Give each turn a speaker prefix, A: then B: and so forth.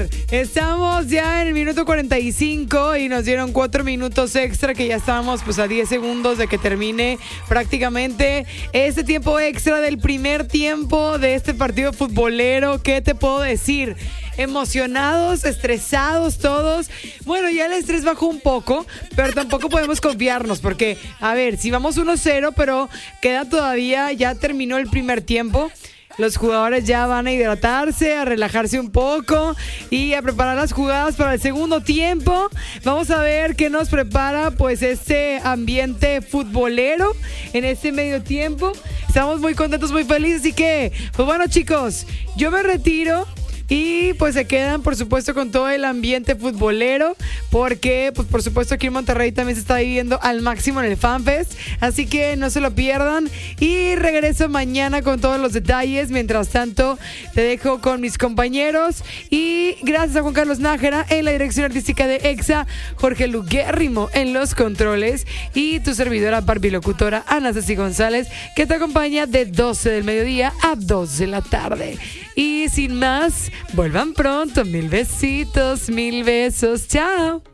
A: ver, estamos ya en el minuto 45 y nos dieron 4 minutos extra, que ya estábamos pues a 10 segundos de que termine prácticamente este tiempo extra del primer tiempo de este partido futbolero. ¿Qué te puedo decir? Emocionados, estresados todos. Bueno, ya el estrés bajó un poco, pero tampoco podemos confiarnos porque, a ver, si vamos 1-0, pero queda todavía, ya terminó el primer tiempo. Los jugadores ya van a hidratarse, a relajarse un poco y a preparar las jugadas para el segundo tiempo. Vamos a ver qué nos prepara pues este ambiente futbolero en este medio tiempo. Estamos muy contentos, muy felices, así que, pues bueno, chicos, yo me retiro. Y pues se quedan, por supuesto, con todo el ambiente futbolero, porque, pues por supuesto, aquí en Monterrey también se está viviendo al máximo en el FanFest. Así que no se lo pierdan. Y regreso mañana con todos los detalles. Mientras tanto, te dejo con mis compañeros. Y gracias a Juan Carlos Nájera en la dirección artística de EXA, Jorge Luguérrimo en los controles y tu servidora barbilocutora Ana Ceci González, que te acompaña de 12 del mediodía a 2 de la tarde. Y sin más, vuelvan pronto. 1000 besitos, 1000 besos. Chao.